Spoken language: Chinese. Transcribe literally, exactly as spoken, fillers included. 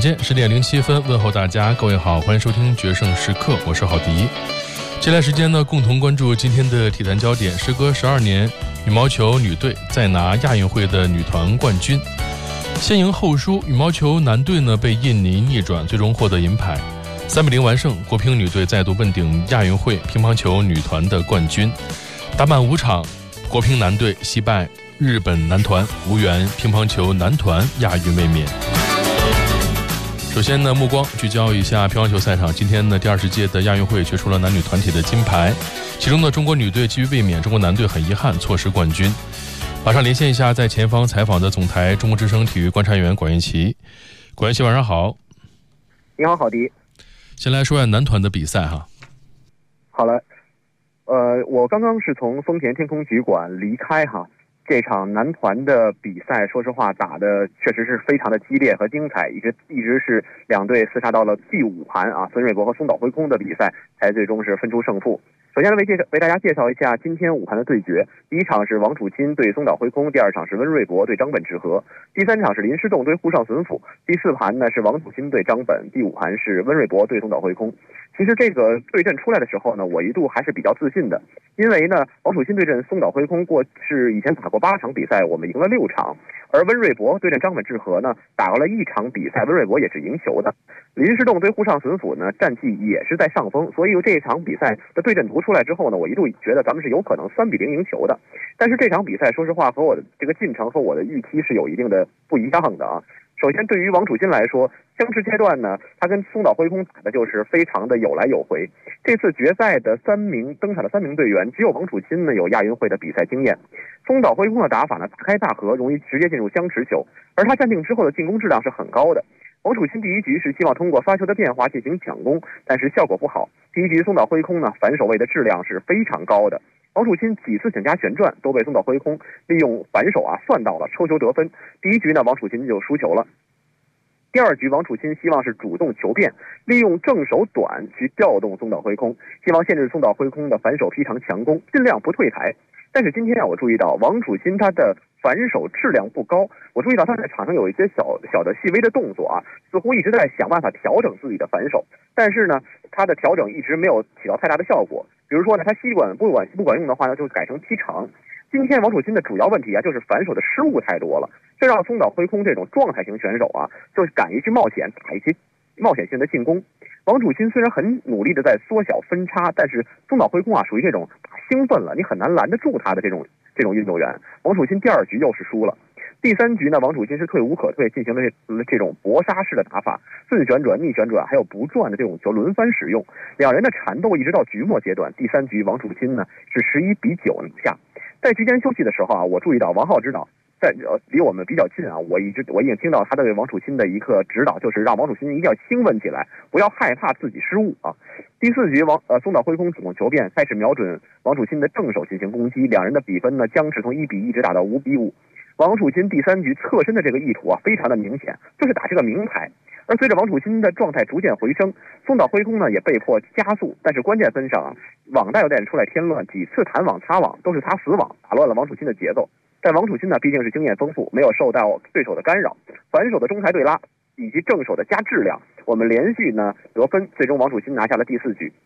间十点零七分，问候大家，各位好，欢迎收听决胜时刻，我是郝迪。接下来时间呢，共同关注今天的体坛焦点。时隔十二年，羽毛球女队再拿亚运会的女团冠军。先赢后输，羽毛球男队呢被印尼逆转，最终获得银牌，三比零完胜。国乒女队再度问鼎亚运会乒乓球女团的冠军。打满五场，国乒男队惜败日本男团，无缘乒乓球男团亚运卫冕。首先呢，目光聚焦一下乒乓球赛场。今天呢，第二十届的亚运会决出了男女团体的金牌，其中呢，中国女队基于卫冕，中国男队很遗憾错失冠军。马上连线一下在前方采访的总台中国之声体育观察员管彦琪。管彦琪，晚上好。 你好，郝迪。 先来说下男团的比赛哈。 好了，呃，我刚刚是从丰田天空体育馆离开哈。这场男团的比赛，说实话打的确实是非常的激烈和精彩，一直一直是两队厮杀到了第五盘啊，孙蕊博和松岛辉空的比赛才最终是分出胜负。首先呢，为介绍为大家介绍一下今天五盘的对决。第一场是王楚钦对松岛辉空，第二场是温瑞博对张本智和，第三场是林诗栋对沪上隼辅，第四盘呢是王楚钦对张本，第五盘是温瑞博对松岛辉空。其实这个对阵出来的时候呢，我一度还是比较自信的，因为呢，王楚钦对阵松岛辉空过是以前打过八场比赛，我们赢了六场，而温瑞博对阵张本智和呢，打过了一场比赛，温瑞博也是赢球的。林诗栋对沪上隼辅呢，战绩也是在上风，所以这场比赛的对阵图出来之后呢，我一度觉得咱们是有可能三比零赢球的。但是这场比赛，说实话和我的这个进程和我的预期是有一定的不一样的啊。首先，对于王楚钦来说，相持阶段呢，他跟松岛辉空打的就是非常的有来有回。这次决赛的三名登场的三名队员，只有王楚钦呢有亚运会的比赛经验。松岛辉空的打法呢，大开大合，容易直接进入相持球，而他站定之后的进攻质量是很高的。王楚钦第一局是希望通过发球的变化进行抢攻，但是效果不好。第一局松岛辉空呢反手位的质量是非常高的，王楚钦几次想加旋转都被松岛辉空利用反手啊算到了，抽球得分。第一局呢，王楚钦就输球了。第二局，王楚钦希望是主动求变，利用正手短去调动松岛辉空，希望限制松岛辉空的反手劈长强攻，尽量不退台。但是今天啊，我注意到王楚钦他的反手质量不高，我注意到他在场上有一些小小的细微的动作啊，似乎一直在想办法调整自己的反手，但是呢，他的调整一直没有起到太大的效果。比如说呢，他吸管不管不管用的话呢，就改成劈长。今天王楚钦的主要问题啊，就是反手的失误太多了，这让松岛辉空这种状态型选手啊，就是敢于去冒险打一些冒险性的进攻。王楚钦虽然很努力的在缩小分差，但是松岛辉空啊，属于这种打兴奋了，你很难拦得住他的这种这种运动员。王楚钦第二局又是输了。第三局呢，王楚钦是退无可退，进行了这这种搏杀式的打法，顺旋转、逆旋转还有不转的这种球轮番使用，两人的缠斗一直到局末阶段。第三局王楚钦呢是十一比九拿下。在局间休息的时候啊，我注意到王浩指导在呃离我们比较近啊，我一直我已经听到他对王楚钦的一个指导，就是让王楚钦一定要兴奋起来，不要害怕自己失误啊。第四局王呃松岛辉空主动求变，开始瞄准王楚钦的正手进行攻击，两人的比分呢僵持从一比一直打到五比五。王楚钦第三局侧身的这个意图啊非常的明显，就是打这个明牌。而随着王楚钦的状态逐渐回升，松岛辉空呢也被迫加速，但是关键分上啊，网带有点出来添乱，几次弹网擦网都是他死网，打乱了王楚钦的节奏。但王楚钦呢毕竟是经验丰富，没有受到对手的干扰，反手的中台对拉以及正手的加质量，我们连续呢得分，最终王楚钦拿下了第四局。